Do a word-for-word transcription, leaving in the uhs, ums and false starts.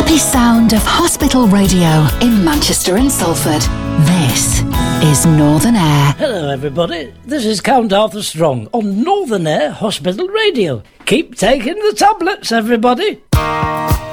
happy sound of hospital radio in Manchester and Salford. This is Northern Air. Hello everybody, this is Count Arthur Strong on Northern Air Hospital Radio. Keep taking the tablets, everybody.